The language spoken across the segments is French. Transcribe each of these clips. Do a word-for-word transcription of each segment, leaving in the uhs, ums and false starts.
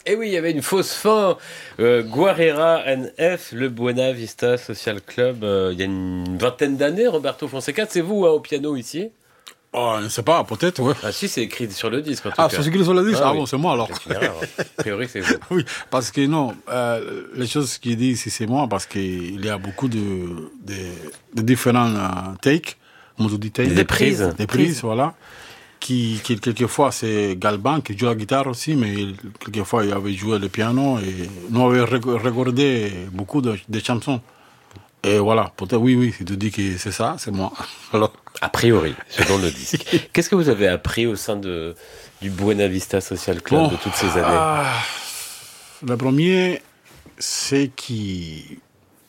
Et oui, il y avait une fausse fin. Euh, Guarrera N F, le Buena Vista Social Club, euh, il y a une vingtaine d'années, Roberto Fonseca. C'est vous hein, au piano ici? Oh, je ne sais pas, peut-être, ouais. Ah si, c'est écrit sur le disque en tout ah, cas. Ah, c'est écrit sur le disque? Ah, ah oui. bon, c'est moi alors. C'est une erreur. Hein. A priori, c'est vous. Oui, parce que non, euh, les choses qu'il dit ici, c'est moi, parce qu'il y a beaucoup de, de, de différents uh, takes, comment on dit take? Des prises. Des prises, voilà. Qui, qui, quelquefois, c'est Galban qui joue la guitare aussi, mais quelquefois, il avait joué le piano et nous avions regardé beaucoup de, de chansons. Et voilà, peut-être, oui, oui, si tu dis que c'est ça, c'est moi. Alors... A priori, selon le disque. Qu'est-ce que vous avez appris au sein de, du Buena Vista Social Club bon, de toutes ces années ah, Le premier, c'est qui...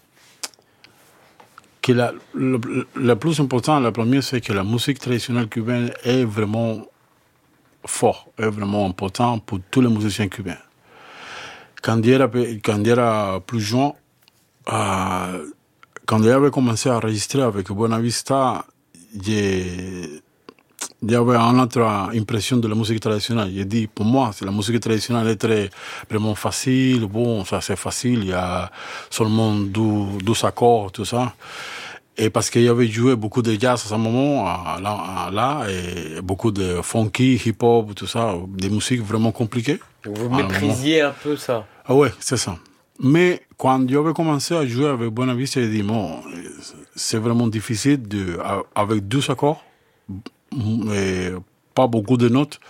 que la, le, le plus important, le premier, c'est que la musique traditionnelle cubaine est vraiment forte, est vraiment importante pour tous les musiciens cubains. Quand il era, quand il era plus jeune, euh, quand j'avais commencé à enregistrer avec Buena Vista, j'ai, j'avais une autre impression de la musique traditionnelle. J'ai dit, pour moi, la musique traditionnelle est très, vraiment facile. Bon, ça c'est facile, il y a seulement douze accords, tout ça. Et parce qu'il y avait joué beaucoup de jazz à ce moment, là, là et beaucoup de funky, hip-hop, tout ça, des musiques vraiment compliquées. Vous méprisiez un peu ça? Ah ouais, c'est ça. Mais quand j'avais commencé à jouer avec Buena Vista, j'ai dit, bon, c'est vraiment difficile de, avec douze accords, et pas beaucoup de notes,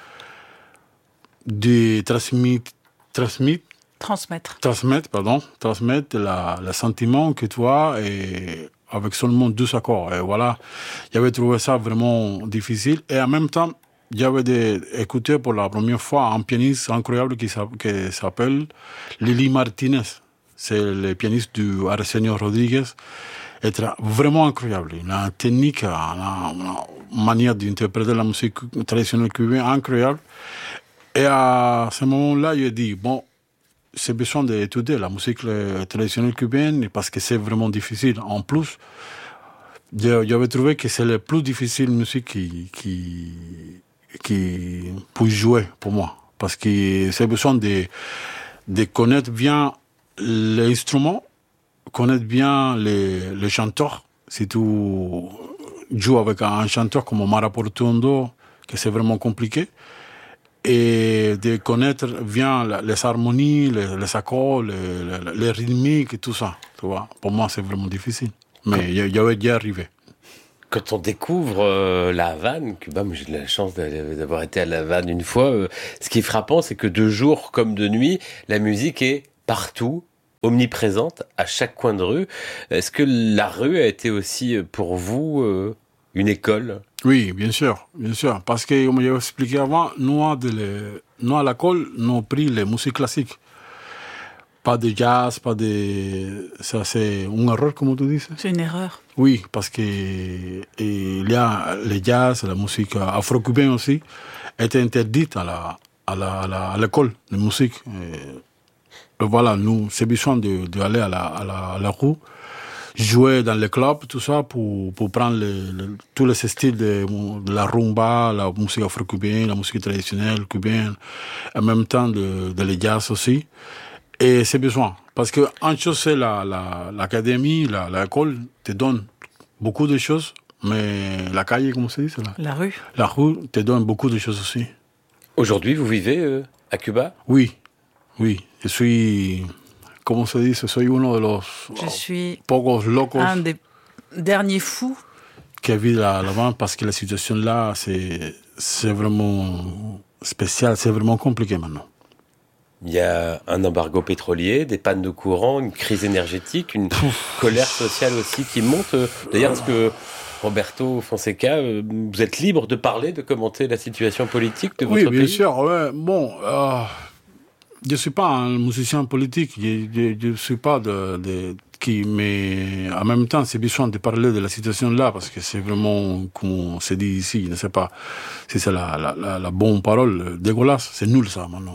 de transmettre, transmettre, transmettre, transmettre, pardon, transmettre la, le sentiment que tu as et avec seulement douze accords. Et voilà, j'avais trouvé ça vraiment difficile. Et en même temps, j'avais écouté pour la première fois un pianiste incroyable qui s'appelle Lili Martinez. C'est le pianiste du Arsenio Rodriguez. C'est vraiment incroyable. Il a une technique, une manière d'interpréter la musique traditionnelle cubaine incroyable. Et à ce moment-là, j'ai dit, bon, c'est besoin d'étudier la musique traditionnelle cubaine parce que c'est vraiment difficile. En plus, j'avais trouvé que c'est la plus difficile musique qui, qui, qui peut jouer pour moi. Parce que c'est besoin de, de connaître bien l'instrument, connaître bien les, les chanteurs. Si tu joues avec un chanteur comme Mara Portuondo, que c'est vraiment compliqué, et de connaître bien les harmonies, les, les accords, les, les, les rythmiques et tout ça. Tu vois. Pour moi, c'est vraiment difficile. Mais j'avais déjà arrivé. Quand on découvre euh, la Havane, Cuba, moi j'ai de la chance d'avoir été à la Havane une fois, euh, ce qui est frappant, c'est que de jour comme de nuit, la musique est partout, omniprésente, à chaque coin de rue. Est-ce que la rue a été aussi pour vous euh, une école? Oui, bien sûr, bien sûr. Parce que, comme j'ai expliqué avant, nous, de les, nous à l'école, nous avons pris les musiques classiques. Pas de jazz, pas de... Ça, c'est une erreur, comme tu dis. C'est une erreur. Oui, parce que il y a le jazz, la musique afro-cubaine aussi, était interdite à la, à la, à la, à l'école de musique. Et, et voilà, nous, c'est besoin de, de aller à la, à la, à la rue, jouer dans les clubs, tout ça, pour, pour prendre le, le, tous les styles de, de la rumba, la musique afro-cubaine, la musique traditionnelle cubaine, en même temps de, de le jazz aussi. Et c'est besoin. Parce que, en chose, c'est la, la, l'académie, la, l'école te donne beaucoup de choses, mais la calle, comment ça dit, c'est là? La rue. La rue te donne beaucoup de choses aussi. Aujourd'hui, vous vivez euh, à Cuba? Oui, oui. Je suis, comment ça dit, je suis uno de los Je suis pocos locos. Un des derniers fous qui vit là-bas parce que la situation là, c'est, c'est vraiment spécial, c'est vraiment compliqué maintenant. Il y a un embargo pétrolier, des pannes de courant, une crise énergétique, une colère sociale aussi qui monte. D'ailleurs, est-ce que Roberto Fonseca, vous êtes libre de parler, de commenter la situation politique de votre oui, pays? Oui, bien sûr. Ouais. Bon, euh, je ne suis pas un musicien politique. Je ne suis pas de, de qui, mais en même temps, c'est besoin de parler de la situation là parce que c'est vraiment, comme on s'est dit ici, je ne sais pas si c'est la, la, la, la bonne parole, dégueulasse. C'est nul ça maintenant.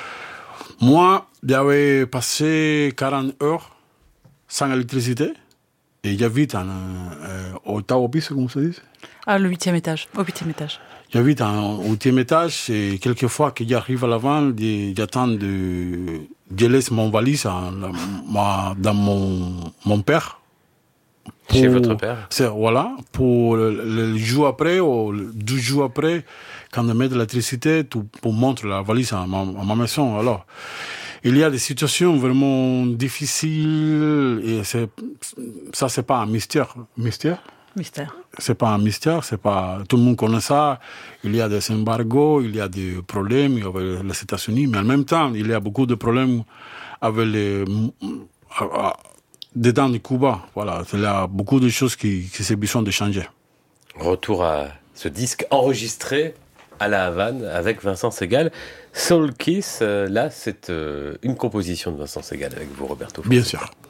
Moi, j'avais passé quarante heures sans électricité et j'habite en, euh, au octavo piso, comment ça dit? Ah, le huitième étage, au huitième étage. J'habite en- au huitième étage et quelquefois que j'arrive à l'avant, je- j'attends de, je laisse mon valise en- ma- dans mon, mon père. Chez Pour- votre père? C'est, voilà, pour le, le jour après ou le- deux jours après, quand on met de l'électricité, tout- pour montrer la valise à ma, à ma maison. Alors, il y a des situations vraiment difficiles et c'est, ça, c'est pas un mystère. Mystère? Mystère. C'est pas un mystère, c'est pas, tout le monde connaît ça. Il y a des embargos, il y a des problèmes avec les États-Unis, mais en même temps, il y a beaucoup de problèmes avec les, à- à- dedans du Cuba. Voilà, il y a beaucoup de choses qui, qui ont besoin de changer. Retour à ce disque enregistré à La Havane avec Vincent Segal. Soul Kiss, euh, là, c'est euh, une composition de Vincent Segal avec vous, Roberto Fonseca. Bien sûr.